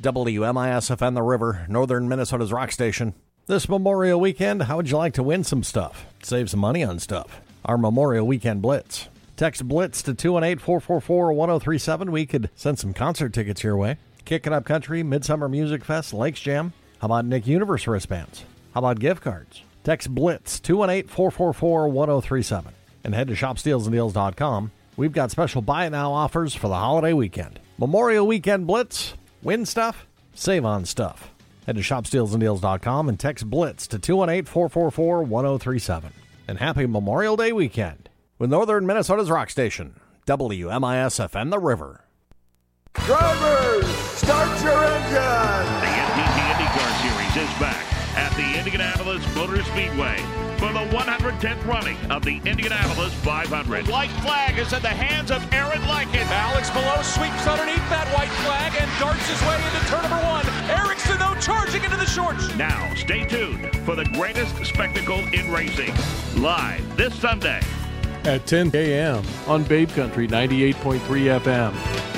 WMISFN The River, northern Minnesota's rock station. This Memorial Weekend, how would you like to win some stuff? Save some money on stuff. Our Memorial Weekend Blitz. Text BLITZ to 218-444-1037. We could send some concert tickets your way. Kick It Up Country, Midsummer Music Fest, Lakes Jam. How about Nick Universe wristbands? How about gift cards? Text BLITZ 218-444-1037. And head to shopstealsanddeals.com. We've got special buy now offers for the holiday weekend. Memorial Weekend Blitz. Win stuff, save on stuff. Head to shopstealsanddeals.com and text BLITZ to 218-444-1037. And happy Memorial Day weekend with northern Minnesota's rock station, WMISFN The River. Drivers, start your engine! The NTT IndyCar Series is back at the Indianapolis Motor Speedway for the 110th running of the Indianapolis 500. The white flag is in the hands of Aaron Lycan. Alex Malone sweeps underneath that white flag and darts his way into turn number one. Ericsson, though, charging into the shorts. Now, stay tuned for the greatest spectacle in racing. Live this Sunday at 10 a.m. on Babe Country 98.3 FM.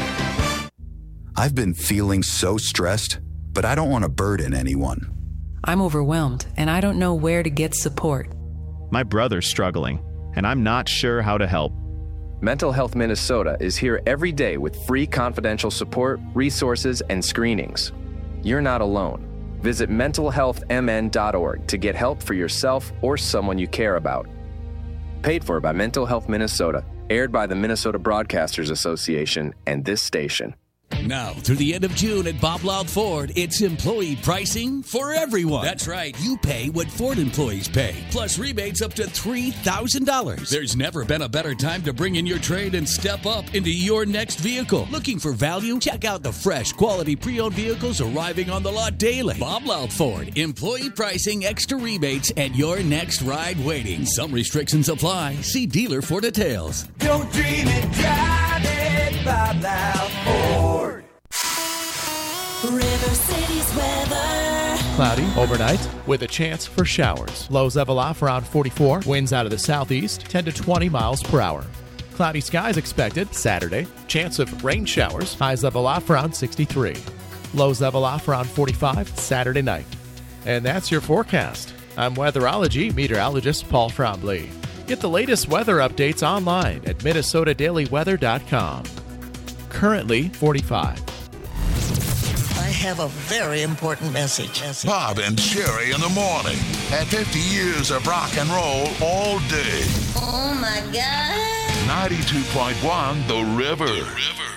I've been feeling so stressed, but I don't want to burden anyone. I'm overwhelmed, and I don't know where to get support. My brother's struggling, and I'm not sure how to help. Mental Health Minnesota is here every day with free confidential support, resources, and screenings. You're not alone. Visit mentalhealthmn.org to get help for yourself or someone you care about. Paid for by Mental Health Minnesota, aired by the Minnesota Broadcasters Association and this station. Now, through the end of June at Bob Loud Ford, it's employee pricing for everyone. That's right. You pay what Ford employees pay, plus rebates up to $3,000. There's never been a better time to bring in your trade and step up into your next vehicle. Looking for value? Check out the fresh, quality pre-owned vehicles arriving on the lot daily. Bob Loud Ford, employee pricing, extra rebates, and your next ride waiting. Some restrictions apply. See dealer for details. Don't dream it, drive it, Bob Loud Ford. River City's weather. Cloudy overnight with a chance for showers. Lows level off around 44. Winds out of the southeast 10 to 20 miles per hour. Cloudy skies expected Saturday. Chance of rain showers. Highs level off around 63. Lows level off around 45 Saturday night. And that's your forecast. I'm weatherology meteorologist Paul Trombley. Get the latest weather updates online at MinnesotaDailyWeather.com. Currently 45. I have a very important message. Bob and Sherry in the morning. At 50 years of rock and roll all day. Oh, my God. 92.1 The River.